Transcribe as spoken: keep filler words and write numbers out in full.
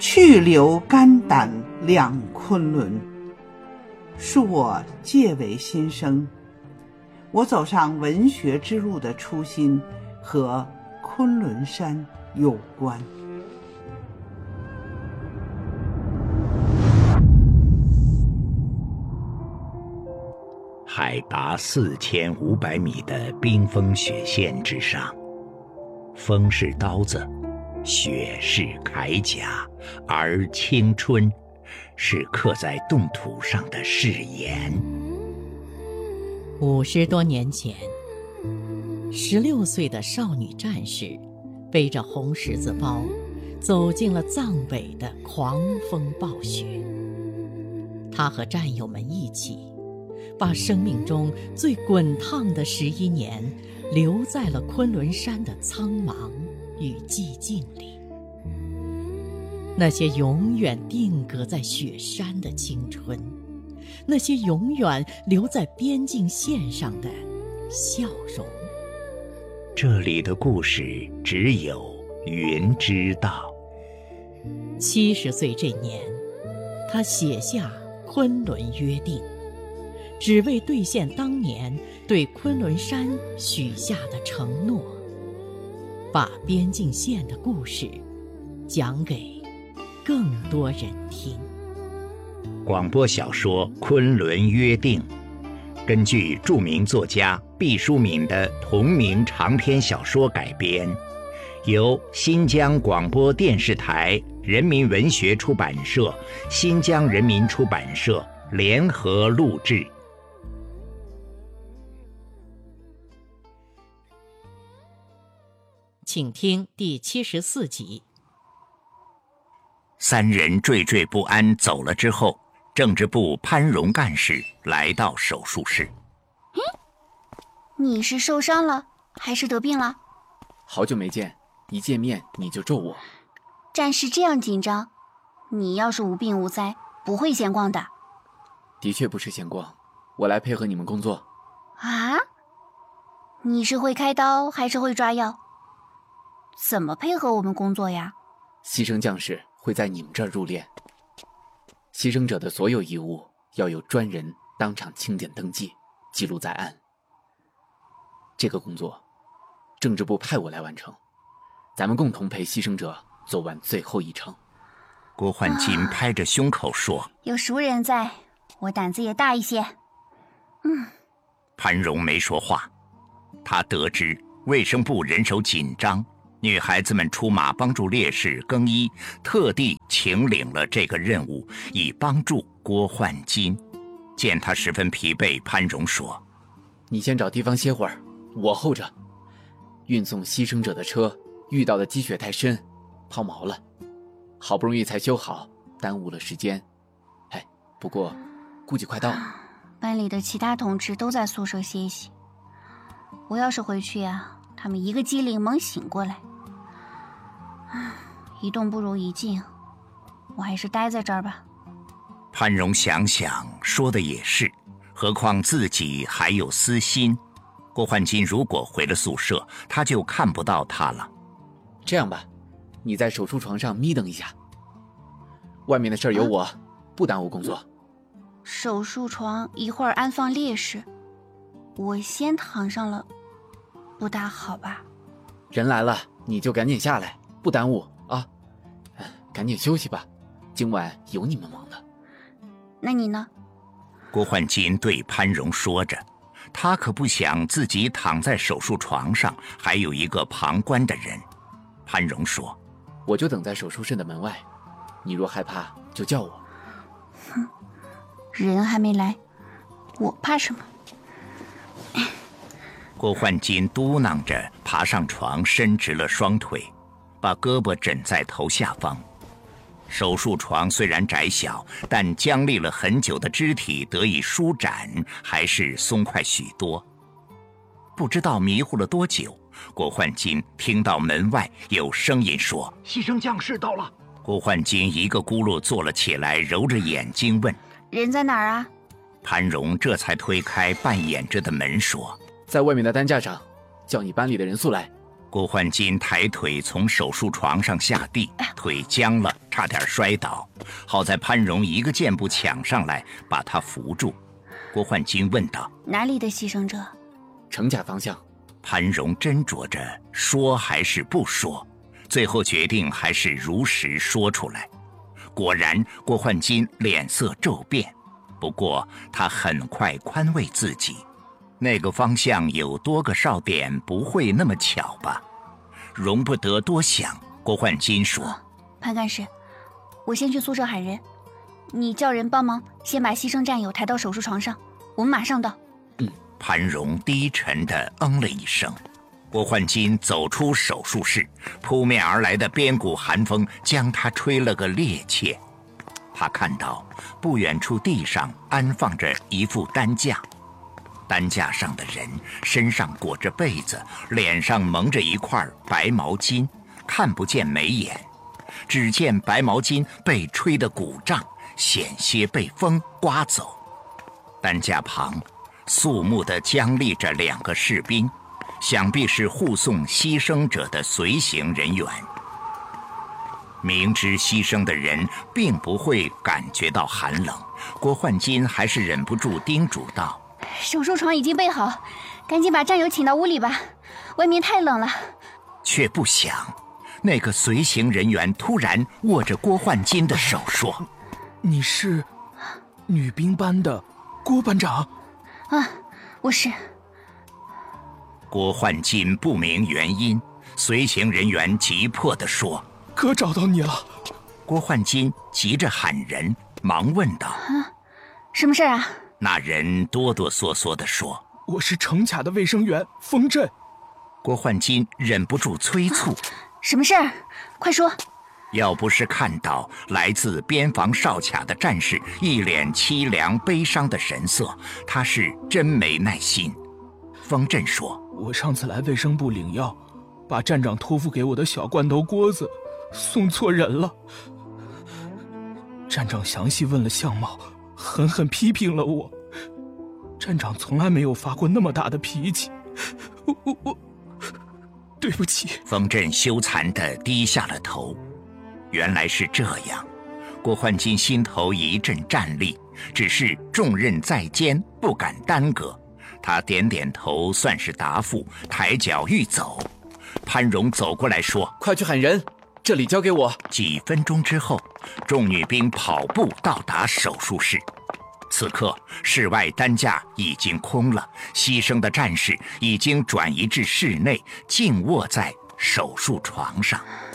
去留肝胆两昆仑，恕我借为新生。我走上文学之路的初心和昆仑山有关。 海拔四千五百米的冰封雪线之上，风是刀子，雪是铠甲，而青春是刻在冻土上的誓言。 五十多年前，十六岁的少女战士背着红十字包，走进了藏北的狂风暴雪。她和战友们一起，把生命中最滚烫的十一年留在了昆仑山的苍茫与寂静里。那些永远定格在雪山的青春，那些永远留在边境线上的笑容。 这里的故事只有云知道。 七十岁这年，他写下昆仑约定，只为兑现当年对昆仑山许下的承诺，把边境线的故事讲给更多人听。 广播小说《昆仑约定》根据著名作家毕淑敏的同名长篇小说改编，由新疆广播电视台人民文学出版社、新疆人民出版社联合录制。 请听第七十四集。 三人惴惴不安走了之后，政治部潘荣干事来到手术室。 嗯，你是受伤了还是得病了？ 好久没见，一见面你就咒我。 战士这样紧张，你要是无病无灾，不会闲逛的。 的确不是闲逛，我来配合你们工作。 啊？你是会开刀还是会抓药？怎么配合我们工作呀？ 牺牲将士会在你们这儿入殓，牺牲者的所有遗物要有专人当场清点登记，记录在案。这个工作，政治部派我来完成，咱们共同陪牺牲者走完最后一程。 郭焕金拍着胸口说、啊、 有熟人在，我胆子也大一些。嗯。 潘荣没说话，他得知卫生部人手紧张，女孩子们出马帮助烈士更衣，特地请领了这个任务，以帮助郭焕金。见他十分疲惫，潘荣说： 你先找地方歇会儿，我候着。运送牺牲者的车遇到的积雪太深，抛锚了，好不容易才修好，耽误了时间。哎，不过估计快到了。 班里的其他同志都在宿舍歇息，我要是回去呀，他们一个机灵猛醒过来。一动不如一静，我还是待在这儿吧。 潘荣想想，说的也是，何况自己还有私心。郭焕金如果回了宿舍，他就看不到他了。 这样吧，你在手术床上眯瞪一下，外面的事儿有我、啊、不耽误工作。 手术床一会儿安放烈士，我先躺上了，不大好吧？ 人来了你就赶紧下来，不耽误啊！赶紧休息吧，今晚有你们忙的。 那你呢？ 郭焕金对潘荣说着，他可不想自己躺在手术床上还有一个旁观的人。潘荣说： 我就等在手术室的门外，你若害怕就叫我。 哼，人还没来，我怕什么？ 郭焕金嘟囔着爬上床，伸直了双腿，把胳膊枕在头下方。手术床虽然窄小，但僵立了很久的肢体得以舒展，还是松快许多。不知道迷糊了多久，郭焕金听到门外有声音说： 牺牲将士到了。 郭焕金一个咕噜坐了起来，揉着眼睛问： 人在哪儿啊？ 潘荣这才推开半掩着的门说： 在外面的担架上，叫你班里的人速来， 郭焕金抬腿从手术床上下地，腿僵了，差点摔倒。好在潘荣一个箭步抢上来，把他扶住。郭焕金问道：“ 哪里的牺牲者？” 程甲方向。 潘荣斟酌着说还是不说，最后决定还是如实说出来。果然，郭焕金脸色骤变，不过他很快宽慰自己。那个方向有多个哨点，不会那么巧吧？容不得多想，郭焕金说：“ 哦、潘干事，我先去宿舍喊人，你叫人帮忙，先把牺牲战友抬到手术床上，我们马上到。” 嗯。 潘荣低沉地嗯了一声。郭焕金走出手术室，扑面而来的边谷寒风将他吹了个趔趄。他看到不远处地上安放着一副担架。担架上的人身上裹着被子，脸上蒙着一块白毛巾，看不见眉眼，只见白毛巾被吹得鼓胀，险些被风刮走。担架旁肃穆地僵立着两个士兵，想必是护送牺牲者的随行人员。明知牺牲的人并不会感觉到寒冷，郭焕金还是忍不住叮嘱道：“ 手术床已经备好，赶紧把战友请到屋里吧，外面太冷了。” 却不想，那个随行人员突然握着郭焕金的手说：“ 你是女兵班的郭班长？”“ 啊，我是。” 郭焕金不明原因，随行人员急迫地说：“ 哥找到你了。” 郭焕金急着喊人，忙问道：“ 啊，什么事啊？” 那人哆哆嗦嗦地说：“ 我是程卡的卫生员风震。” 郭焕金忍不住催促：“啊， 什么事儿？快说！” 要不是看到来自边防哨卡的战士一脸凄凉悲伤的神色，他是真没耐心。风震说：“ 我上次来卫生部领药，把站长托付给我的小罐头锅子送错人了。站长详细问了相貌，狠狠批评了我。站长从来没有发过那么大的脾气，我我我，对不起。” 风震羞惭地低下了头。原来是这样，郭焕金心头一阵战栗，只是重任在肩，不敢耽搁。他点点头，算是答复，抬脚欲走。潘荣走过来说：“ 快去喊人，这里交给我。” 几分钟之后，众女兵跑步到达手术室。此刻室外担架已经空了，牺牲的战士已经转移至室内，静卧在手术床上。